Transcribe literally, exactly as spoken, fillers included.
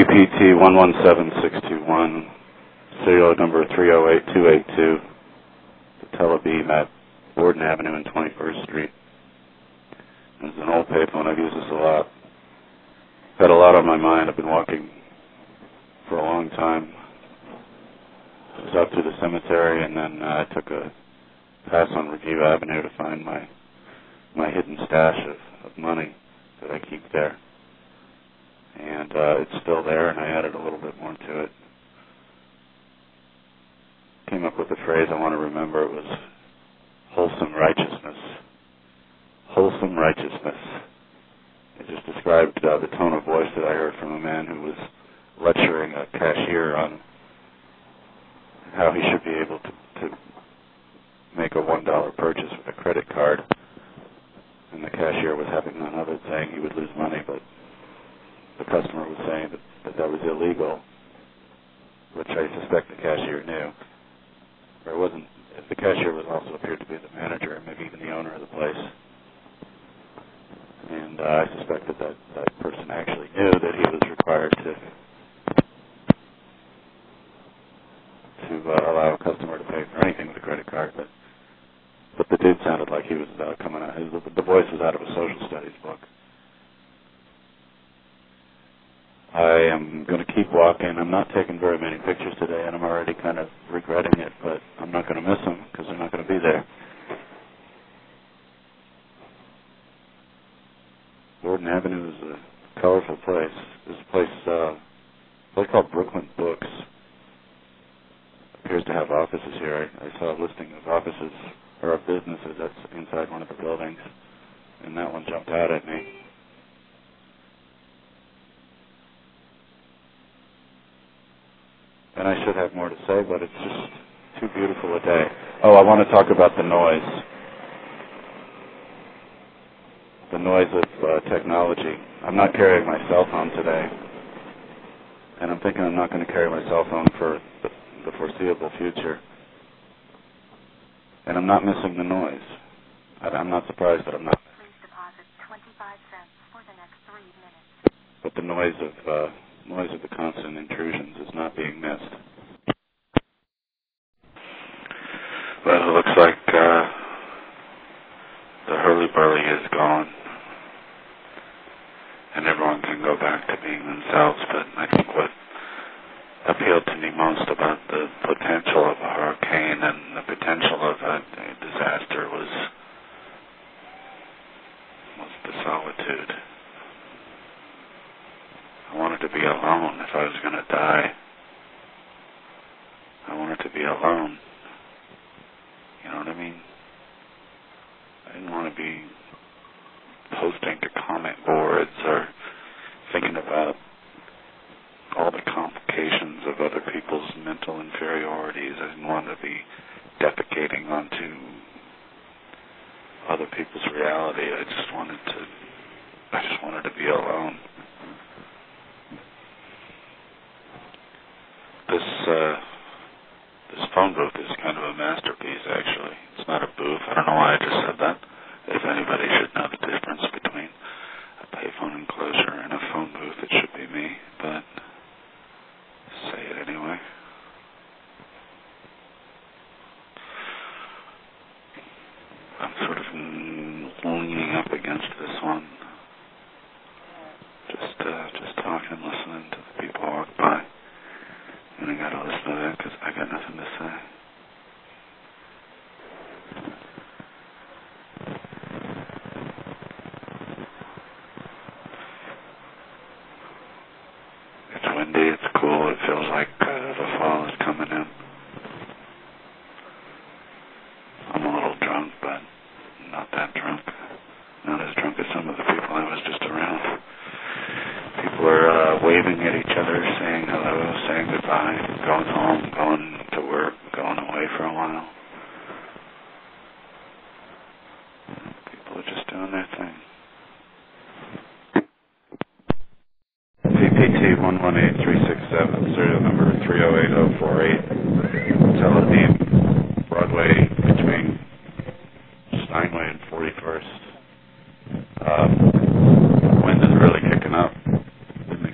P T one one seven six two one, serial number three oh eight two eight two, the Telebeam at Borden Avenue and twenty-first Street. This is an old payphone. I've used this a lot. Had a lot on my mind. I've been walking for a long time. I was out through the cemetery, and then uh, I took a pass on Review Avenue to find my my hidden stash of, of money that I keep there. And uh, it's still there, and I added a little bit more to it. Came up with a phrase I want to remember. It was wholesome righteousness. Wholesome righteousness. It just described uh, the tone of voice that I heard from a man who was lecturing a cashier on how he should be able to, to make a one dollar purchase with a credit card. And the cashier was having none of it, saying he would lose money, but the customer was saying that that, that was illegal, which I suspect the cashier knew. Or it wasn't, if the cashier was also appeared to be the manager and maybe even the owner of the place. And uh, I suspected that that person actually knew that he was required to to uh, allow a customer to pay for anything with a credit card, but but the dude sounded like he was uh, coming out. His, the voice was out of a social studies book. I am going to keep walking. I'm not taking very many pictures today, and I'm already kind of regretting it, but I'm not going to miss them because they're not going to be there. Borden Avenue is a colorful place. There's a place, uh, a place called Brooklyn Books. Appears to have offices here. I, I saw a listing of offices or of businesses that's inside one of the buildings, and that one jumped out at me. And I should have more to say, but it's just too beautiful a day. Oh, I want to talk about the noise. The noise of uh, technology. I'm not carrying my cell phone today, and I'm thinking I'm not going to carry my cell phone for the, the foreseeable future. And I'm not missing the noise. I, I'm not surprised that I'm not. Please deposit twenty-five cents for the next three minutes. But the noise of uh, noise of the constant intrusions is not being missed. Well, it looks like uh, the hurly-burly is gone, and everyone can go back to being themselves. But I think what appealed to me most about the potential of a hurricane and the potential of a, a disaster was was the solitude. I wanted to be alone if I was going to die. I wanted to be alone. You know what I mean? I didn't want to be posting to comment boards or thinking about all the complications of other people's mental inferiorities. I didn't want to be defecating onto other people's reality. I just wanted to I just wanted to be alone. This uh, this phone booth is kind of a masterpiece, actually. It's not a booth. I don't know why I just said that. If anybody should know the difference between a payphone enclosure and a phone booth, it should be me, but say it anyway. I'm sort of leaning up against this one, just uh, just talking and listening to the people walk by. And I gotta listen to that because I got nothing to say. It's windy, it's cool, it feels like uh, the fall is coming in. I'm a little drunk, but not that drunk. Not as drunk as some of the people I was just around. People are uh, waving at each other, saying hello, saying goodbye, going home, going to work, going away for a while. People are just doing their thing. P P T one one eight three six seven, serial number three oh eight oh four eight, Telebeam, Broadway between Steinway and forty-first. Um,